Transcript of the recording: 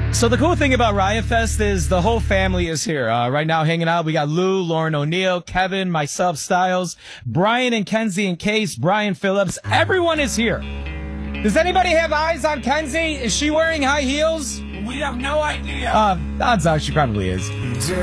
So the cool thing about Riot Fest is the whole family is here. Right now hanging out, we got Lou, Lauren O'Neill, Kevin, myself, Styles, Brian and Kenzie and Case, Brian Phillips. Everyone is here. Does anybody have eyes on Kenzie? Is she wearing high heels? We have no idea. Odds are she probably is.